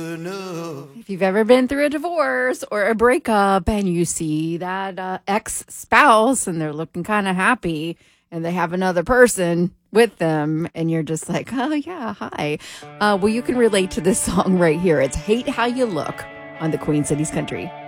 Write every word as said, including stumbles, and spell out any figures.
If you've ever been through a divorce or a breakup and you see that uh, ex-spouse and they're looking kind of happy and they have another person with them and you're just like, oh yeah, hi. Uh, well, you can relate to this song right here. It's Hate How You Look on the Queen Cities Country.